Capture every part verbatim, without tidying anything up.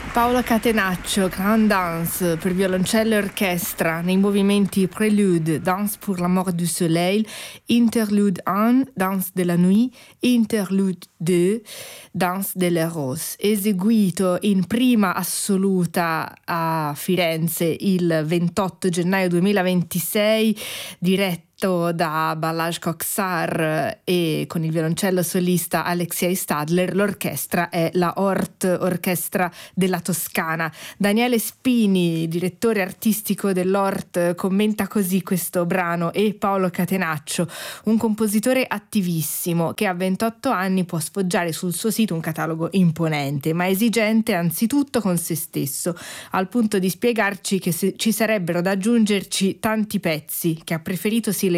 Paolo Catenaccio, Grand Danse per violoncello e orchestra nei movimenti Prélude, Danse pour la mort du soleil, Interlude uno, Danse de la nuit, Interlude due, Danse delle rose, eseguito in prima assoluta a Firenze il ventotto gennaio duemilaventisei, diretto da Balázs Kocsár e con il violoncello solista Alexei Stadler. L'orchestra è la Hort Orchestra della Toscana. Daniele Spini, direttore artistico dell'Hort, commenta così questo brano e Paolo Catenaccio, un compositore attivissimo che a ventotto anni può sfoggiare sul suo sito un catalogo imponente, ma esigente anzitutto con se stesso, al punto di spiegarci che se ci sarebbero da aggiungerci tanti pezzi che ha preferito silenziare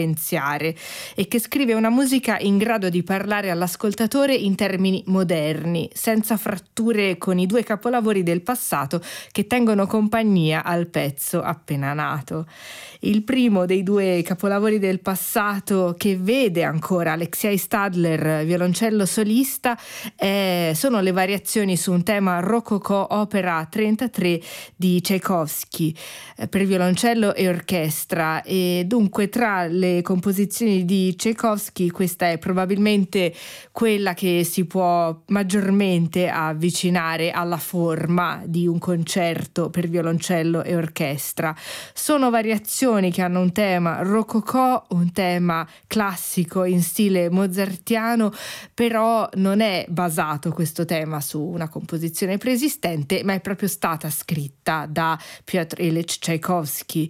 e che scrive una musica in grado di parlare all'ascoltatore in termini moderni, senza fratture con i due capolavori del passato che tengono compagnia al pezzo appena nato. Il primo dei due capolavori del passato che vede ancora Alexei Stadler violoncello solista è, sono le variazioni su un tema rococò opera trentatré di Tchaikovsky eh, per violoncello e orchestra, e dunque tra le composizioni di Tchaikovsky questa è probabilmente quella che si può maggiormente avvicinare alla forma di un concerto per violoncello e orchestra. Sono variazioni che hanno un tema rococò, un tema classico in stile mozartiano, però non è basato questo tema su una composizione preesistente, ma è proprio stata scritta da Piotr Ilyich Tchaikovsky.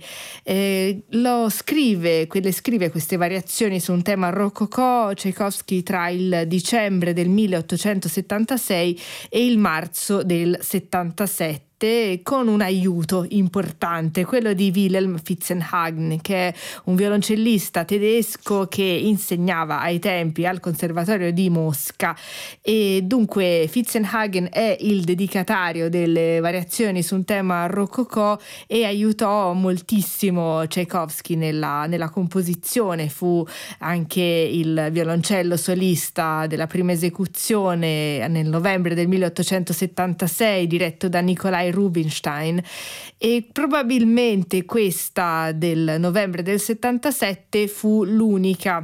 Eh, lo scrive, quelle scrive queste variazioni su un tema rococò Tchaikovsky tra il dicembre del milleottocentosettantasei e il marzo del settantasette, con un aiuto importante, quello di Wilhelm Fitzenhagen, che è un violoncellista tedesco che insegnava ai tempi al Conservatorio di Mosca, e dunque Fitzenhagen è il dedicatario delle variazioni su un tema rococò e aiutò moltissimo Tchaikovsky nella, nella composizione. Fu anche il violoncello solista della prima esecuzione nel novembre del milleottocentosettantasei, diretto da Nikolai Rubinstein, e probabilmente questa del novembre del settantasette fu l'unica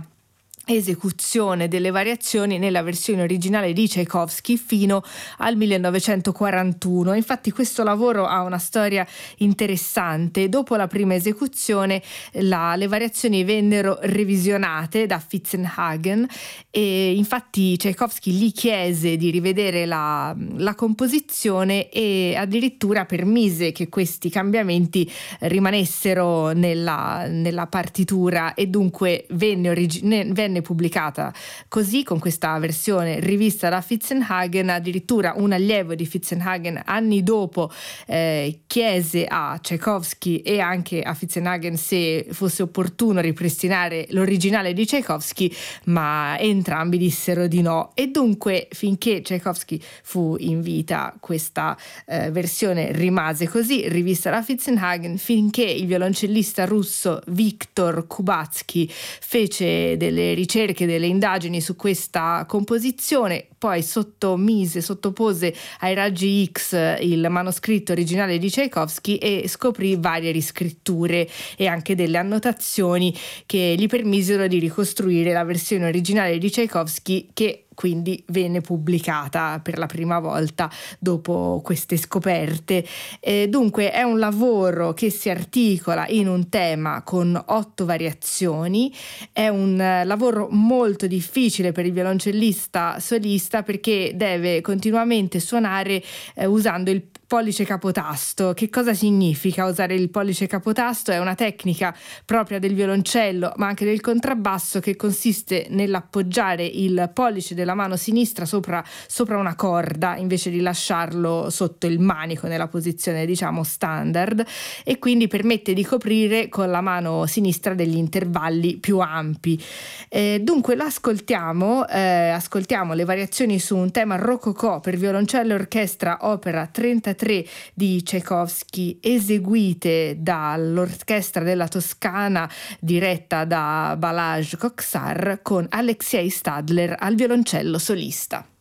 esecuzione delle variazioni nella versione originale di Tchaikovsky fino al millenovecentoquarantuno. Infatti questo lavoro ha una storia interessante. Dopo la prima esecuzione la, le variazioni vennero revisionate da Fitzenhagen e infatti Tchaikovsky gli chiese di rivedere la, la composizione e addirittura permise che questi cambiamenti rimanessero nella, nella partitura, e dunque venne, origi- venne pubblicata così, con questa versione rivista da Fitzenhagen. Addirittura un allievo di Fitzenhagen anni dopo eh, chiese a Tchaikovsky e anche a Fitzenhagen se fosse opportuno ripristinare l'originale di Tchaikovsky, ma entrambi dissero di no, e dunque finché Tchaikovsky fu in vita questa eh, versione rimase così, rivista da Fitzenhagen, finché il violoncellista russo Viktor Kubatsky fece delle ricerche, delle indagini su questa composizione, poi sottomise, sottopose ai raggi X il manoscritto originale di Tchaikovsky e scoprì varie riscritture e anche delle annotazioni che gli permisero di ricostruire la versione originale di Tchaikovsky, che quindi venne pubblicata per la prima volta dopo queste scoperte. E dunque è un lavoro che si articola in un tema con otto variazioni. È un lavoro molto difficile per il violoncellista solista perché deve continuamente suonare eh, usando il pollice capotasto. Che cosa significa usare il pollice capotasto? È una tecnica propria del violoncello ma anche del contrabbasso, che consiste nell'appoggiare il pollice della mano sinistra sopra, sopra una corda invece di lasciarlo sotto il manico nella posizione diciamo standard, e quindi permette di coprire con la mano sinistra degli intervalli più ampi. Eh, dunque l'ascoltiamo, eh, ascoltiamo le variazioni su un tema rococò per violoncello e orchestra opera trentatré di Tchaikovsky, eseguite dall'Orchestra della Toscana diretta da Balázs Kocsár con Alexei Stadler al violoncello solista.